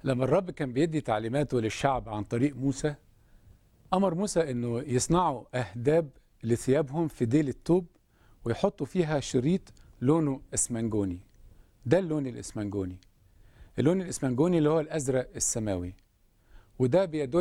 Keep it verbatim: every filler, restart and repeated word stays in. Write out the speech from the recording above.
لما الرب كان بيدي تعليماته للشعب عن طريق موسى، أمر موسى إنه يصنعوا أهداب لثيابهم في ديل الثوب ويحطوا فيها شريط لونه اسمنجوني. ده اللون الاسمنجوني، اللون الاسمنجوني اللي هو الأزرق السماوي، وده بيدل